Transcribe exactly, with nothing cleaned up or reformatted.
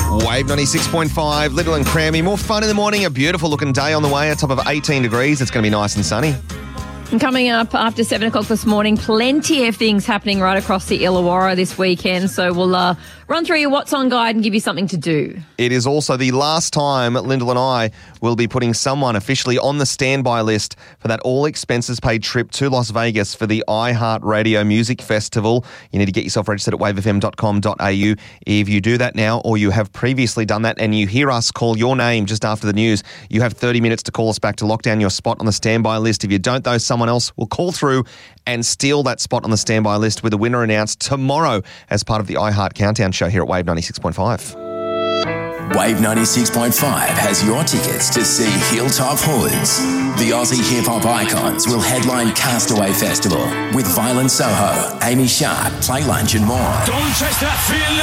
Wave ninety-six point five, Little and Crammy. More fun in the morning. A beautiful looking day on the way. A top of eighteen degrees. It's going to be nice and sunny. And coming up after seven o'clock this morning, plenty of things happening right across the Illawarra this weekend. So we'll uh, run through your What's On guide and give you something to do. It is also the last time Lyndall and I will be putting someone officially on the standby list for that all expenses paid trip to Las Vegas for the iHeartRadio Music Festival. You need to get yourself registered at wave f m dot com dot a u. If you do that now, or you have previously done that and you hear us call your name just after the news, you have thirty minutes to call us back to lock down your spot on the standby list. If you don't, though, someone else will call through and steal that spot on the standby list with a winner announced tomorrow as part of the iHeart Countdown show here at Wave ninety-six point five. Wave ninety-six point five has your tickets to see Hilltop Hoods. The Aussie hip-hop icons will headline Castaway Festival with Violent Soho, Amy Sharp, Play Lunch and more. Don't touch that feeling.